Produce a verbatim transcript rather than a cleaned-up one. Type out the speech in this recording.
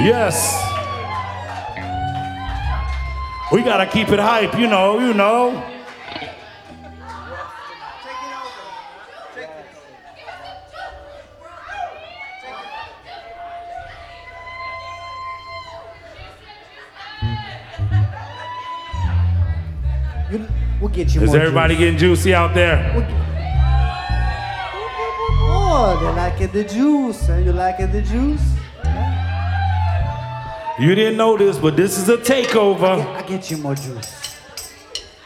Yes. We gotta keep it hype, you know, you know. We'll get you Is more everybody juice. getting juicy out there? We'll get... Oh, they like it, the juice. You like it, the juice? You didn't know this, but this is a takeover. I get, I get you more juice.